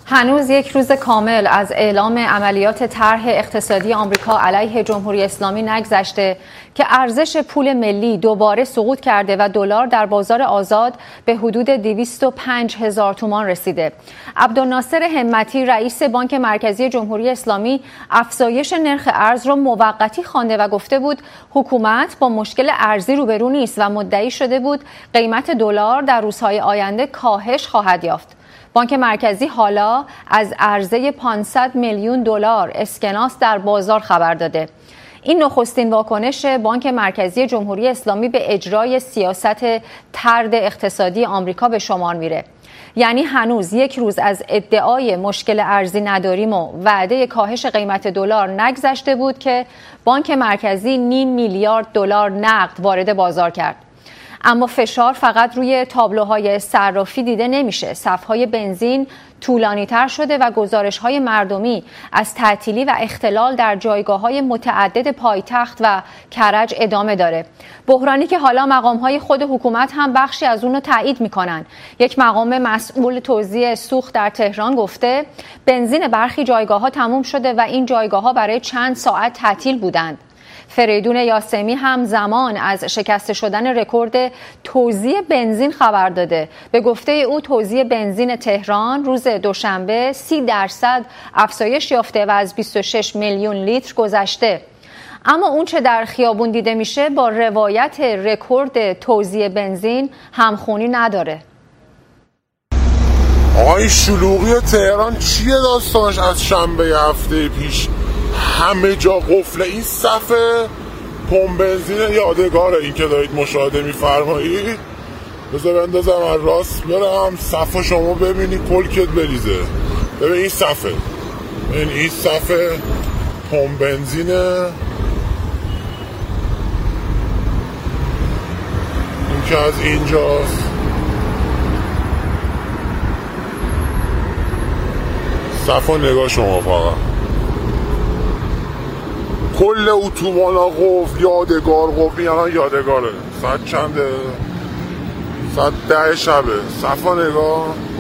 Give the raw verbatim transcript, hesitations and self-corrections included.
هنوز یک روز کامل از اعلام عملیات طرح اقتصادی آمریکا علیه جمهوری اسلامی نگذشته که ارزش پول ملی دوباره سقوط کرده و دلار در بازار آزاد به حدود دویست و پنج هزار تومان رسیده. عبدالناصر همتی رئیس بانک مرکزی جمهوری اسلامی افزایش نرخ ارز را موقتی خوانده و گفته بود حکومت با مشکل ارزی روبرو نیست و مدعی شده بود قیمت دلار در روزهای آینده کاهش خواهد یافت. بانک مرکزی حالا از عرضه پانصد میلیون دلار اسکناس در بازار خبر داده. این نخستین واکنش بانک مرکزی جمهوری اسلامی به اجرای سیاست طرد اقتصادی آمریکا به شمار میره. یعنی هنوز یک روز از ادعای مشکل ارزی نداریم و وعده کاهش قیمت دلار نگذشته بود که بانک مرکزی نیم میلیارد دلار نقد وارد بازار کرد. اما فشار فقط روی تابلوهای صرافی دیده نمیشه. صفهای بنزین طولانی تر شده و گزارش‌های مردمی از تعطیلی و اختلال در جایگاه‌های متعدد پایتخت و کرج ادامه داره. بحرانی که حالا مقام‌های خود حکومت هم بخشی از اون رو تایید می‌کنن. یک مقام مسئول توزیع سوخت در تهران گفته بنزین برخی جایگاه‌ها تموم شده و این جایگاه‌ها برای چند ساعت تعطیل بودند. فریدون یاسمی هم زمان از شکسته شدن رکورد توزیع بنزین خبر داده. به گفته او توزیع بنزین تهران روز دوشنبه سی درصد افزایش یافته و از بیست و شش میلیون لیتر گذشته. اما اون چه در خیابون دیده میشه با روایت رکورد توزیع بنزین همخونی نداره. آقای شلوغی تهران چیه داستانش؟ از شنبه هفته پیش همه جا قفله. این صف پمپ بنزین یادگاره این که دارید مشاهده می‌فرمایید. بذار بندازم از راست برم صف شما ببینید پلکت بریزه. ببین این صفه، این این صف پمپ بنزینه، این که از اینجاست. صف و نگاه شما فقط کل اتوبانا قفل، یادگار قفل. یعنی یادگاره ساعت چنده؟ ساعت ده شبه. صفا نگاه